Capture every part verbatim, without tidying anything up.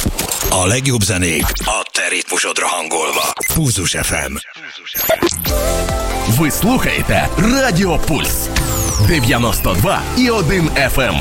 A legjobb zenék a te ritmusodra hangolva. Pulzus еф ем. Ви слухаєте Радіо Пульс дев'яносто два і один еф ем.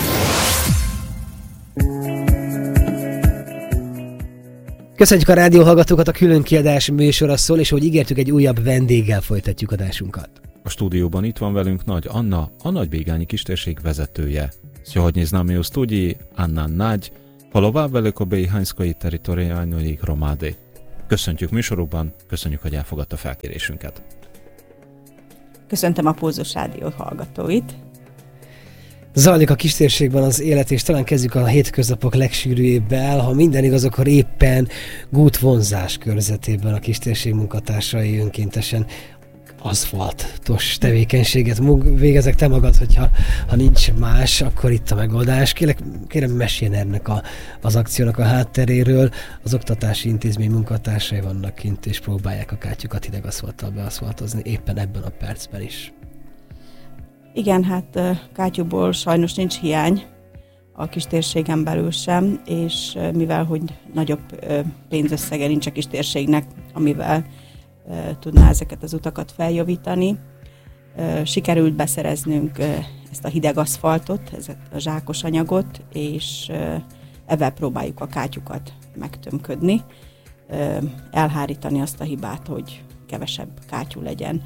Köszönjük a rádióhallgatókat, a külön kiadás műsora szól, és ahogy ígértük, egy újabb vendéggel folytatjuk adásunkat. A stúdióban itt van velünk Nagy Anna, a Nagybégányi kistérség vezetője. Сьогодні з нами у студії Анна Надь, голова Великобéhányszkai територіальної громади. Köszöntjük műsorukban, köszönjük, hogy elfogadta felkérésünket. Köszöntöm a Pulzus Rádió hallgatóit. Zajlik a kistérségben az élet, és talán kezdjük a hétköznapok legsűrűbbel. Ha minden igaz, akkor éppen gútvonzás körzetében a kistérség munkatársai önkéntesen aszfaltos tevékenységet végezek. Te magad, hogyha ha nincs más, akkor itt a megoldás. Kérlek, kérem, meséljen ennek a, az akciónak a hátteréről. Az oktatási intézmény munkatársai vannak kint, és próbálják a kátyukat hideg aszfalttal beaszfaltozni éppen ebben a percben is. Igen, hát kátyúból sajnos nincs hiány a kistérségen belül sem, és mivel, hogy nagyobb pénzösszege nincs a kistérségnek, amivel tudná ezeket az utakat feljavítani, sikerült beszereznünk ezt a hideg aszfaltot, ezt a zsákos anyagot, és ezzel próbáljuk a kátyukat megtömködni, elhárítani azt a hibát, hogy kevesebb kátyú legyen.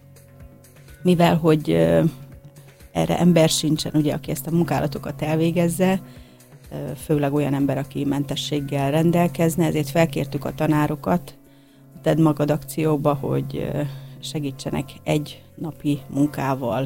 Mivel, hogy erre ember sincsen, ugye, aki ezt a munkálatokat elvégezze, főleg olyan ember, aki mentességgel rendelkezne, ezért felkértük a tanárokat a Tedd Magad akcióba, hogy segítsenek egy napi munkával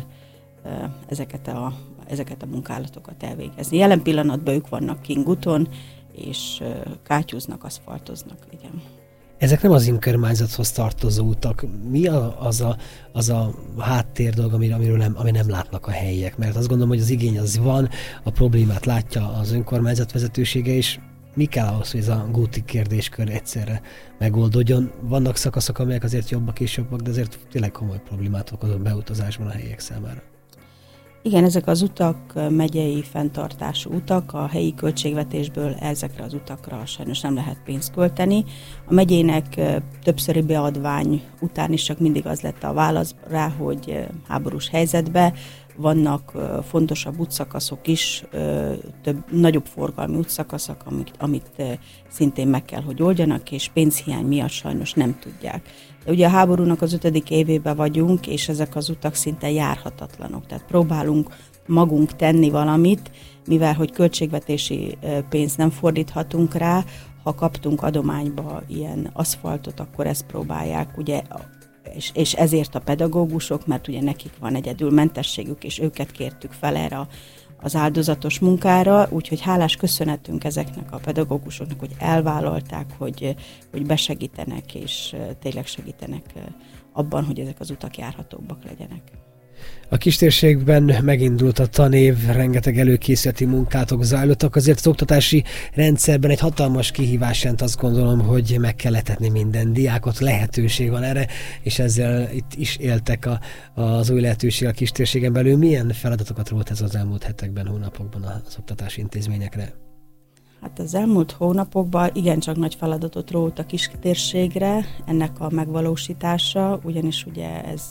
ezeket a, ezeket a munkálatokat elvégezni. Jelen pillanatban ők vannak kint úton, és kátyúznak, aszfaltoznak, igen. Ezek nem az önkormányzathoz tartozó utak. Mi a, az, a, az a háttér dolog, amiről nem, ami nem látnak a helyiek? Mert azt gondolom, hogy az igény az van, a problémát látja az önkormányzat vezetősége, és mi kell ahhoz, hogy ez a gúti kérdéskör egyszerre megoldódjon? Vannak szakaszok, amelyek azért jobbak és jobbak, de azért tényleg komoly problémát okozó beutazásban a helyiek számára. Igen, ezek az utak megyei fenntartású utak, a helyi költségvetésből ezekre az utakra sajnos nem lehet pénzt költeni. A megyének többszöri beadvány után is csak mindig az lett a válasz rá, hogy háborús helyzetben vannak fontosabb útszakaszok is, több, nagyobb forgalmi útszakaszok, amit, amit szintén meg kell, hogy oldjanak, és pénzhiány miatt sajnos nem tudják. De ugye a háborúnak az ötödik évében vagyunk, és ezek az utak szinte járhatatlanok. Tehát próbálunk magunk tenni valamit, mivel hogy költségvetési pénzt nem fordíthatunk rá, ha kaptunk adományba ilyen aszfaltot, akkor ezt próbálják, ugye, és, és ezért a pedagógusok, mert ugye nekik van egyedül mentességük, és őket kértük fel erre az áldozatos munkára, úgyhogy hálás köszönetünk ezeknek a pedagógusoknak, hogy elvállalták, hogy, hogy besegítenek, és tényleg segítenek abban, hogy ezek az utak járhatóbbak legyenek. A kistérségben megindult a tanév, rengeteg előkészületi munkátok zajlottak, azért az oktatási rendszerben egy hatalmas kihívás jelent, azt gondolom, hogy meg kell etetni minden diákot, lehetőség van erre, és ezzel itt is éltek a, az új lehetőség a kistérségen belül. Milyen feladatokat rólt ez az elmúlt hetekben, hónapokban az oktatási intézményekre? Hát az elmúlt hónapokban igencsak nagy feladatot rólt a kistérségre, ennek a megvalósítása, ugyanis ugye ez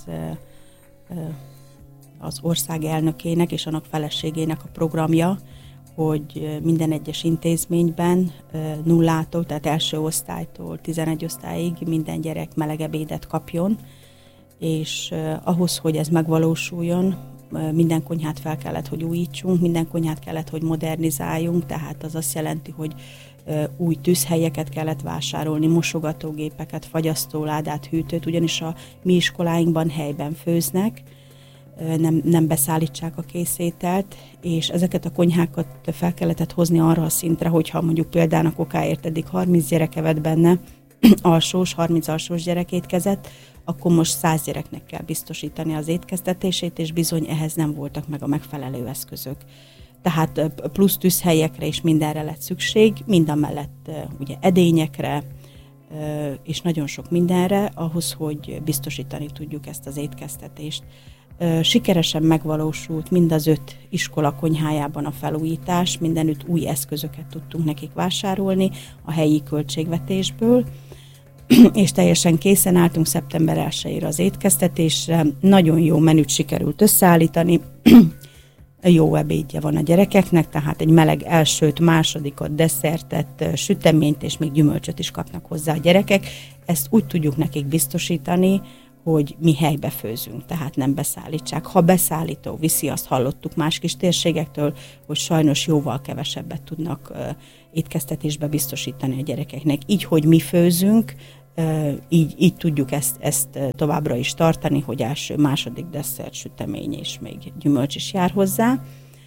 az ország elnökének és annak feleségének a programja, hogy minden egyes intézményben nullától, tehát első osztálytól tizenegy osztályig minden gyerek meleg ebédet kapjon, és ahhoz, hogy ez megvalósuljon, minden konyhát fel kellett, hogy újítsunk, minden konyhát kellett, hogy modernizáljunk, tehát az azt jelenti, hogy új tűzhelyeket kellett vásárolni, mosogatógépeket, fagyasztóládát, hűtőt, ugyanis a mi iskoláinkban helyben főznek, nem, nem beszállítsák a készételt, és ezeket a konyhákat fel kellett hozni arra a szintre, hogyha mondjuk példának okáért eddig harminc gyerek evett benne, alsós, harminc alsós gyerek étkezett, akkor most száz gyereknek kell biztosítani az étkeztetését, és bizony ehhez nem voltak meg a megfelelő eszközök. Tehát plusz tűzhelyekre és mindenre lett szükség, mindamellett ugye edényekre, és nagyon sok mindenre, ahhoz, hogy biztosítani tudjuk ezt az étkeztetést. Sikeresen megvalósult mind az öt iskola konyhájában a felújítás, mindenütt új eszközöket tudtunk nekik vásárolni a helyi költségvetésből, és teljesen készen álltunk szeptember elsejére az étkeztetésre. Nagyon jó menüt sikerült összeállítani, jó ebédje van a gyerekeknek, tehát egy meleg elsőt, másodikat, desszertet, süteményt és még gyümölcsöt is kapnak hozzá a gyerekek. Ezt úgy tudjuk nekik biztosítani, hogy mi helybe főzünk, tehát nem beszállítsák. Ha beszállító viszi, azt hallottuk más kis térségektől, hogy sajnos jóval kevesebbet tudnak uh, étkeztetésbe biztosítani a gyerekeknek. Így, hogy mi főzünk, uh, így, így tudjuk ezt, ezt továbbra is tartani, hogy első, második desszert, sütemény és még gyümölcs is jár hozzá.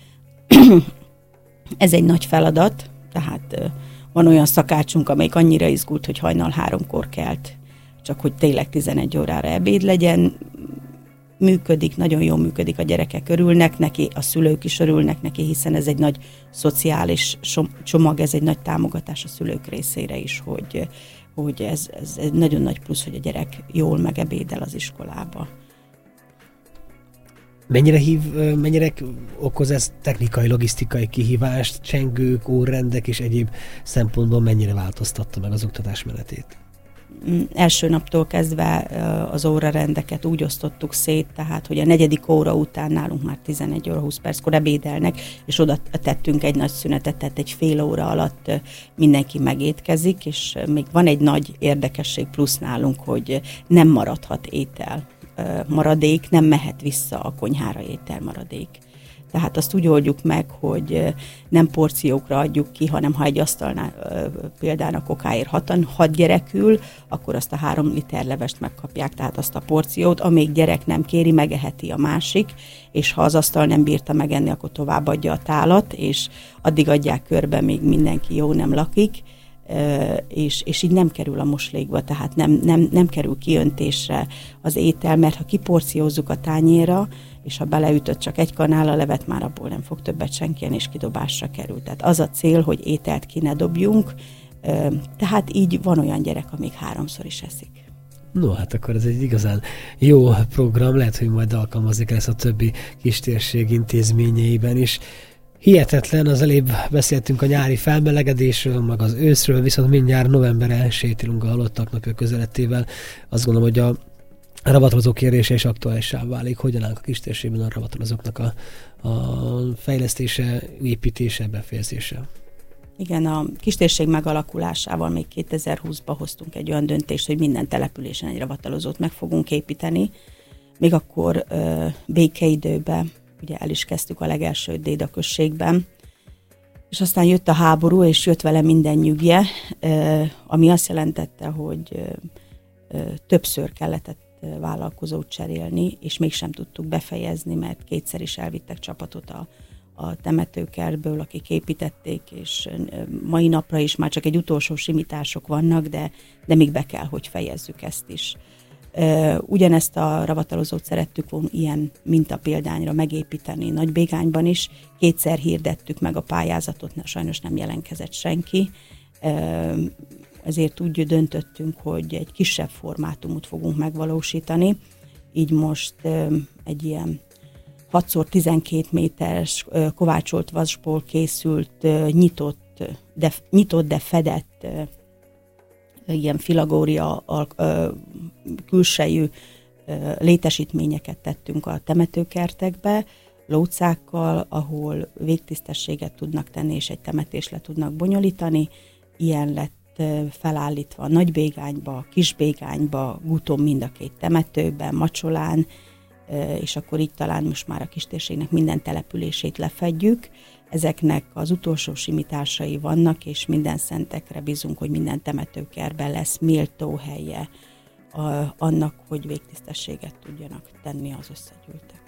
Ez egy nagy feladat, tehát uh, van olyan szakácsunk, amelyik annyira izgult, hogy hajnal háromkor kelt, csak hogy tényleg tizenegy órára ebéd legyen. Működik, nagyon jól működik, a gyerekek örülnek neki, a szülők is örülnek neki, hiszen ez egy nagy szociális csomag, ez egy nagy támogatás a szülők részére is, hogy, hogy ez, ez egy nagyon nagy plusz, hogy a gyerek jól megebédel az iskolába. Mennyire hív, mennyire okoz ez technikai, logisztikai kihívást, csengők, órendek és egyéb szempontból mennyire változtatta meg az oktatás menetét? Első naptól kezdve az órarendeket úgy osztottuk szét, tehát, hogy a negyedik óra után nálunk már tizenegy óra húsz perckor ebédelnek, és oda tettünk egy nagy szünetet, tehát egy fél óra alatt mindenki megétkezik, és még van egy nagy érdekesség plusz nálunk, hogy nem maradhat étel maradék, nem mehet vissza a konyhára étel maradék. Tehát azt úgy oldjuk meg, hogy nem porciókra adjuk ki, hanem ha egy asztalnál például a kokáért hatan, hat gyerek ül, akkor azt a három liter levest megkapják, tehát azt a porciót, amíg gyerek nem kéri, megeheti a másik, és ha az asztal nem bírta megenni, akkor továbbadja a tálat, és addig adják körbe, még mindenki jó nem lakik, és, és így nem kerül a moslékba, tehát nem, nem, nem kerül kiöntésre az étel, mert ha kiporciózzuk a tányérra, és ha beleütött csak egy kanál a levet, már abból nem fog többet senki, és kidobásra kerül. Tehát az a cél, hogy ételt ki ne dobjunk, tehát így van olyan gyerek, amíg háromszor is eszik. No, hát akkor ez egy igazán jó program, lehet, hogy majd alkalmazik lesz a többi kistérség intézményeiben is. Hihetetlen, az elébb beszéltünk a nyári felmelegedésről, meg az őszről, viszont mindjárt november elsejét írunk a halottak napja közelettével. Azt gondolom, hogy a ravatalozók kérdése is aktuálissá válik. Hogyan állnak a kistérségben a ravatalozóknak a, a fejlesztése, építése, befejezése? Igen, a kistérség megalakulásával még kétezer-húszban hoztunk egy olyan döntést, hogy minden településen egy ravatalozót meg fogunk építeni. Még akkor ö, békeidőben, ugye el is kezdtük a legelső Déda községben, és aztán jött a háború, és jött vele minden nyügje, ö, ami azt jelentette, hogy ö, ö, többször kellett vállalkozót cserélni, és mégsem tudtuk befejezni, mert kétszer is elvittek csapatot a, a temetőkertből, akik építették, és mai napra is már csak egy utolsó simítások vannak, de, de még be kell, hogy fejezzük ezt is. Ugyanezt a ravatalozót szerettük volna ilyen mintapéldányra megépíteni Nagybégányban is. Kétszer hirdettük meg a pályázatot, sajnos nem jelentkezett senki. Ezért úgy döntöttünk, hogy egy kisebb formátumot fogunk megvalósítani. Így most egy ilyen hat szor tizenkét méteres kovácsolt vasból készült, nyitott, de, nyitott, de fedett ilyen filagória külsejű létesítményeket tettünk a temetőkertekbe, lócákkal, ahol végtisztességet tudnak tenni, és egy temetést le tudnak bonyolítani. Ilyen lett felállítva Nagybégányba, Kisbégányba, Guton mind a két temetőben, Macsolán, és akkor így talán most már a kistérségnek minden települését lefedjük. Ezeknek az utolsó simításai vannak, és minden szentekre bízunk, hogy minden temetőkerben lesz méltó helye annak, hogy végtisztességet tudjanak tenni az összegyűltek.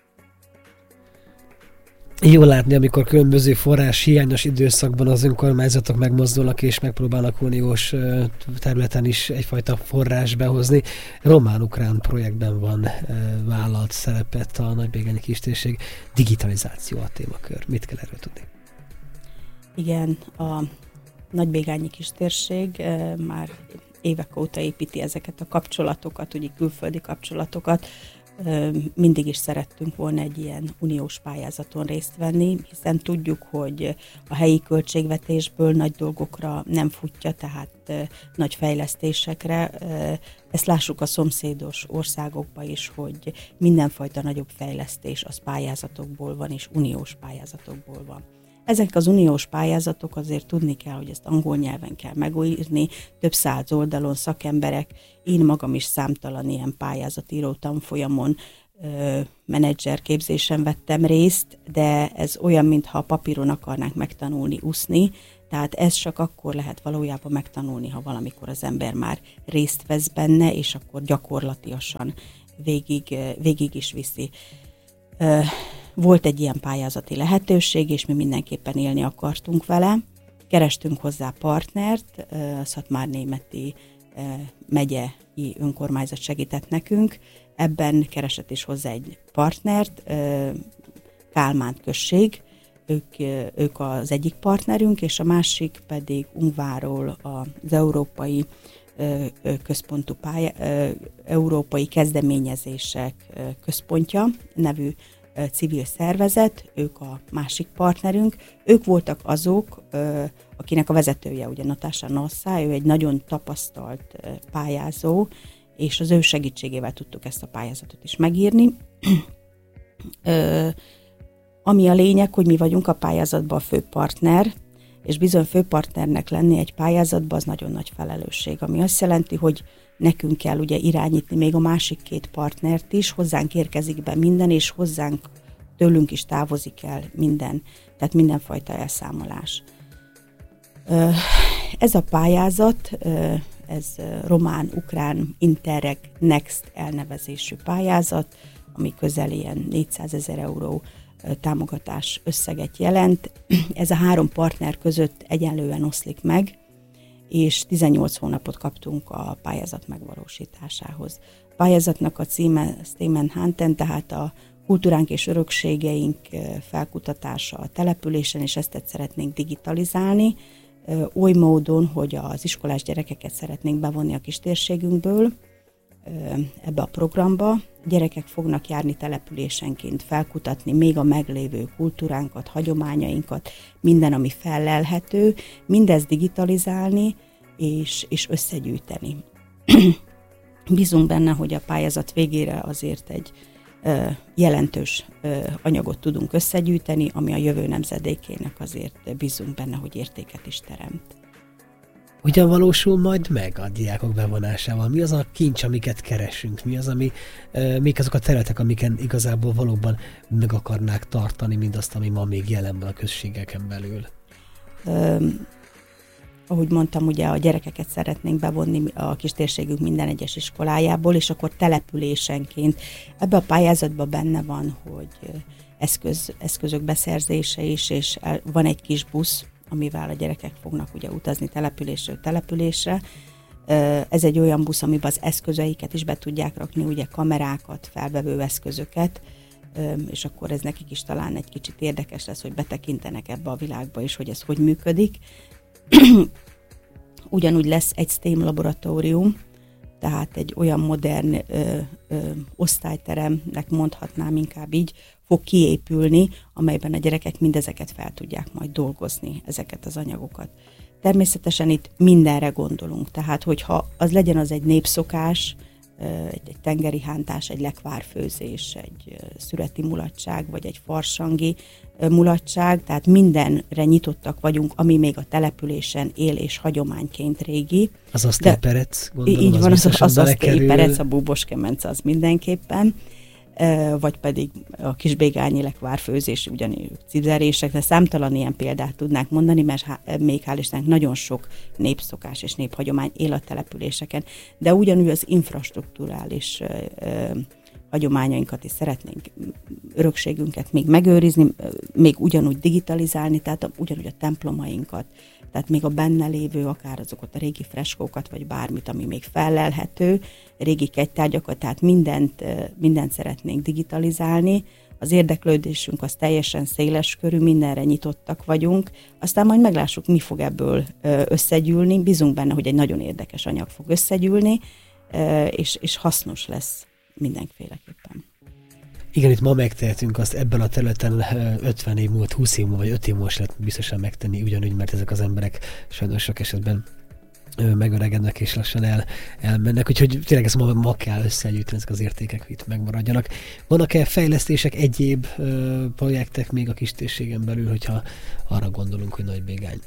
Jó látni, amikor különböző forrás hiányos időszakban az önkormányzatok megmozdulnak és megpróbálnak uniós területen is egyfajta forrás behozni. Román-ukrán projektben van vállalt szerepet a Nagybégányi kistérség. Digitalizáció a témakör. Mit kell erről tudni? Igen, a Nagybégányi kistérség már évek óta építi ezeket a kapcsolatokat, ugye külföldi kapcsolatokat, mindig is szerettünk volna egy ilyen uniós pályázaton részt venni, hiszen tudjuk, hogy a helyi költségvetésből nagy dolgokra nem futja, tehát nagy fejlesztésekre. Ezt lássuk a szomszédos országokban is, hogy mindenfajta nagyobb fejlesztés az pályázatokból van, és uniós pályázatokból van. Ezek az uniós pályázatok azért tudni kell, hogy ezt angol nyelven kell megírni, több száz oldalon szakemberek, én magam is számtalan ilyen pályázatíró tanfolyamon, menedzser képzésen vettem részt, de ez olyan, mintha a papíron akarnánk megtanulni úszni, tehát ez csak akkor lehet valójában megtanulni, ha valamikor az ember már részt vesz benne, és akkor gyakorlatiasan végig, végig is viszi. Volt egy ilyen pályázati lehetőség, és mi mindenképpen élni akartunk vele. Kerestünk hozzá partnert, a Szatmárnémeti megyei önkormányzat segített nekünk. Ebben keresett is hozzá egy partnert, Kálmán község, ők, ők az egyik partnerünk, és a másik pedig Ungvárról az Európai Központú pálya, Európai Kezdeményezések Központja nevű civil szervezet, ők a másik partnerünk. Ők voltak azok, akinek a vezetője, ugye Natasha Nossá, ő egy nagyon tapasztalt pályázó, és az ő segítségével tudtuk ezt a pályázatot is megírni. Ami a lényeg, hogy mi vagyunk a pályázatban a főpartner, és bizony főpartnernek lenni egy pályázatban az nagyon nagy felelősség, ami azt jelenti, hogy nekünk kell ugye irányítni még a másik két partnert is, hozzánk érkezik be minden, és hozzánk tőlünk is távozik el minden, tehát mindenfajta elszámolás. Ez a pályázat, ez román-ukrán Interreg Next elnevezésű pályázat, ami közel ilyen négyszázezer euró támogatás összeget jelent. Ez a három partner között egyenlően oszlik meg, és tizennyolc hónapot kaptunk a pályázat megvalósításához. A pályázatnak a címe Stemen Hanten, tehát a kultúránk és örökségeink felkutatása a településen, és ezt szeretnénk digitalizálni, oly módon, hogy az iskolás gyerekeket szeretnénk bevonni a kistérségünkből ebbe a programba. A gyerekek fognak járni településenként, felkutatni még a meglévő kultúránkat, hagyományainkat, minden, ami fellelhető, mindezt digitalizálni és, és összegyűjteni. Bízunk benne, hogy a pályázat végére azért egy ö, jelentős ö, anyagot tudunk összegyűjteni, ami a jövő nemzedékének azért bízunk benne, hogy értéket is teremt. Hogyan valósul majd meg a diákok bevonásával? Mi az a kincs, amiket keresünk? Mi az, ami, euh, mik azok a területek, amiken igazából valóban meg akarnák tartani mindazt, ami ma még jelen van a községeken belül? Um, ahogy mondtam, ugye a gyerekeket szeretnénk bevonni a kistérségünk minden egyes iskolájából, és akkor településenként. Ebbe a pályázatban benne van, hogy eszköz, eszközök beszerzése is, és van egy kis busz, amivel a gyerekek fognak ugye utazni településről településre. Ez egy olyan busz, amiben az eszközeiket is be tudják rakni, ugye kamerákat, felvevő eszközöket, és akkor ez nekik is talán egy kicsit érdekes lesz, hogy betekintenek ebbe a világba is, hogy ez hogy működik. Ugyanúgy lesz egy STEAM laboratórium, tehát egy olyan modern ö, ö, osztályteremnek mondhatnám inkább így, fog kiépülni, amelyben a gyerekek mindezeket fel tudják majd dolgozni, ezeket az anyagokat. Természetesen itt mindenre gondolunk, tehát hogyha az legyen az egy népszokás, egy, egy tengeri hántás, egy lekvárfőzés, egy szüreti mulatság, vagy egy farsangi mulatság, tehát mindenre nyitottak vagyunk, ami még a településen él és hagyományként régi. Az asztalperec, gondolom, így az van, az, az asztalperec, a búbos kemence az mindenképpen, vagy pedig a kisbégányi lekvárfőzés, ugyanígy cipzerések, de számtalan ilyen példát tudnánk mondani, mert há- még hál' Istennek nagyon sok népszokás és néphagyomány él a településeken, de ugyanúgy az infrastrukturális ö, ö, hagyományainkat is szeretnénk, örökségünket még megőrizni, még ugyanúgy digitalizálni, tehát ugyanúgy a templomainkat, tehát még a benne lévő, akár azokat a régi freskókat, vagy bármit, ami még fellelhető, régi kegytárgyakat, tehát mindent, mindent szeretnénk digitalizálni. Az érdeklődésünk az teljesen széles körű, mindenre nyitottak vagyunk, aztán majd meglássuk, mi fog ebből összegyűlni. Bízunk benne, hogy egy nagyon érdekes anyag fog összegyűlni, és, és hasznos lesz mindenféleképpen. Igen, itt ma megtehetünk azt ebben a területen ötven év múlva, húsz év múlva, vagy öt év múlva lehet biztosan megtenni ugyanúgy, mert ezek az emberek sajnos sok esetben megöregednek és lassan el, elmennek, úgyhogy tényleg ezt ma, ma kell összegyűjteni, ezek az értékek, hogy itt megmaradjanak. Vannak-e fejlesztések, egyéb ö, projektek még a kistérségen belül, hogyha arra gondolunk, hogy Nagybégány?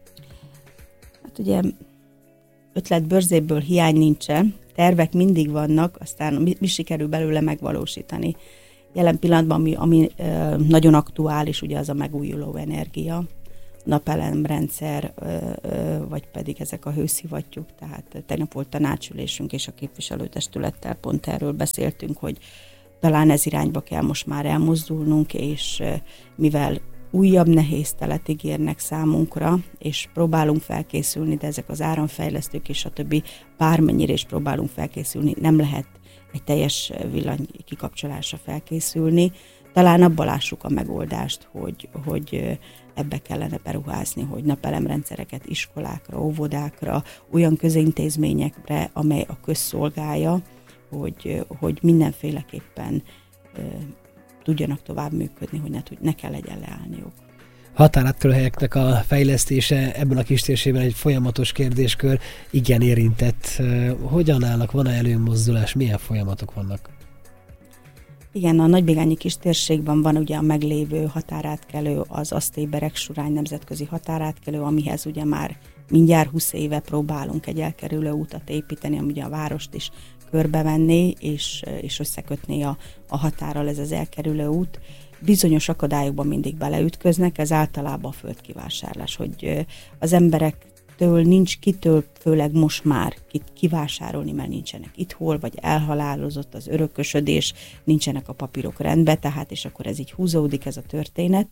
Hát ugye ötletbörzéből hiány nincsen, tervek mindig vannak, aztán mi, mi sikerül belőle megvalósítani. Jelen pillanatban, ami, ami ö, nagyon aktuális, ugye az a megújuló energia, napelemrendszer, ö, ö, vagy pedig ezek a hőszivattyúk, tehát tegnap volt tanácsülésünk, és a képviselőtestülettel pont erről beszéltünk, hogy talán ez irányba kell most már elmozdulnunk, és ö, mivel újabb nehéz telet ígérnek számunkra, és próbálunk felkészülni, de ezek az áramfejlesztők és a többi bármennyire is próbálunk felkészülni, nem lehet egy teljes villany kikapcsolásra felkészülni. Talán abban lássuk a megoldást, hogy, hogy ebbe kellene beruházni, hogy napelemrendszereket iskolákra, óvodákra, olyan közintézményekre, amely a közszolgálja, hogy, hogy mindenféleképpen tudjanak tovább működni, hogy ne, ne kell legyen leállniuk. Határáttörőhelyeknek a fejlesztése ebben a kistérségben egy folyamatos kérdéskör, igen érintett. Hogyan állnak, van-e előmozdulás, milyen folyamatok vannak? Igen, a Nagybégányi kistérségben van ugye a meglévő határátkelő, az Asztély-Beregsurány nemzetközi határátkelő, amihez ugye már mindjárt húsz éve próbálunk egy elkerülő útat építeni, ami ugye a várost is körbevenni, és, és összekötni a, a határral ez az elkerülő út. Bizonyos akadályokban mindig beleütköznek, ez általában a földkivásárlás, hogy az emberektől nincs kitől, főleg most már kivásárolni, mert nincsenek itthon, vagy elhalálozott az örökösödés, nincsenek a papírok rendben, tehát és akkor ez így húzódik ez a történet,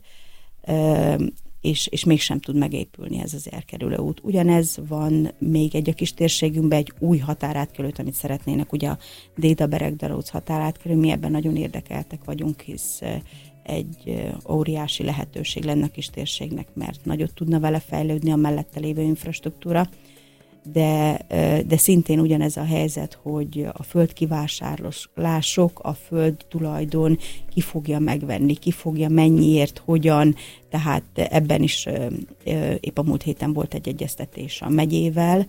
és, és mégsem tud megépülni ez az elkerülő út. Ugyanez van még egy a kistérségünkben, egy új határátkelőt, amit szeretnének, ugye a Déda-Beregdaróc határátkelő, mi ebben nagyon érdekeltek vagyunk, hisz egy óriási lehetőség lenne a kistérségnek, mert nagyot tudna vele fejlődni a mellette lévő infrastruktúra, de, de szintén ugyanez a helyzet, hogy a földkivásárlások, a föld tulajdon ki fogja megvenni, ki fogja mennyiért, hogyan, tehát ebben is épp a múlt héten volt egy egyeztetés a megyével,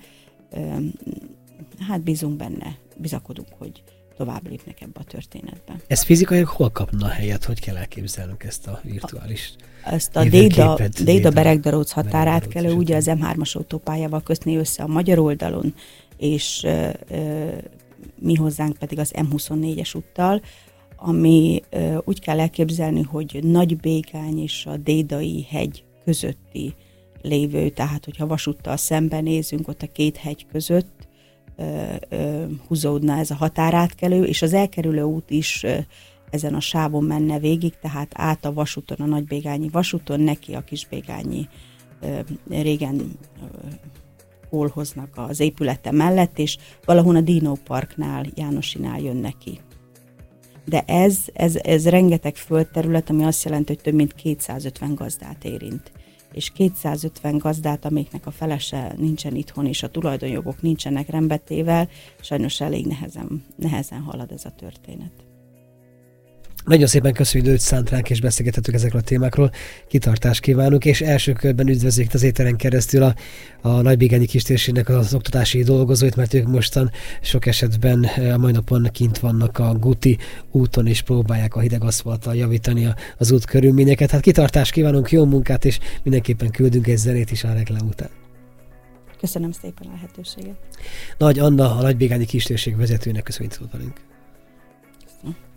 hát bízunk benne, bizakodunk, hogy tovább lépnek ebbe a történetbe. Ez fizikailag hol kapna helyet? Hogy kell elképzelnünk ezt a virtuális Ezt a Déda-Beregdaróc határátkelő, ugye az em hármas autópályával kötné össze a magyar oldalon, és ö, ö, mi hozzánk pedig az em huszonnégyes úttal, ami ö, úgy kell elképzelni, hogy Nagybégány és a Dédai hegy közötti lévő, tehát hogyha vasúttal szembenézünk, ott a két hegy között Ö, ö, húzódna ez a határátkelő, és az elkerülő út is ö, ezen a sávon menne végig, tehát át a vasúton, a Nagybégányi vasúton, neki a Kisbégányi ö, régen ö, kolhoznak az épülete mellett, és valahol a Dino Parknál, Jánosinál jön neki. De ez, ez, ez rengeteg földterület, ami azt jelenti, hogy több mint kétszázötven gazdát érint. És kétszázötven gazdát, amiknek a felese nincsen itthon, és a tulajdonjogok nincsenek rendbetével, sajnos elég nehezen, nehezen halad ez a történet. Nagyon szépen köszönjük, hogy időt szánt ránk, és beszélgetettük ezekről a témákról. Kitartást kívánunk, és első körben üdvözlők az éteren keresztül a, a Nagybégányi kistérségnek az oktatási dolgozóit, mert ők mostan sok esetben a mai napon kint vannak a Guti úton, és próbálják a hideg aszfalttal javítani az út körülményeket. Hát kitartást kívánunk, jó munkát, és mindenképpen küldünk egy zenét is a reklám után. Köszönöm szépen a lehetőséget. Nagy Anna, a Nagybégányi kistérség vezetőnek köszönjük, hogy itt volt velünk.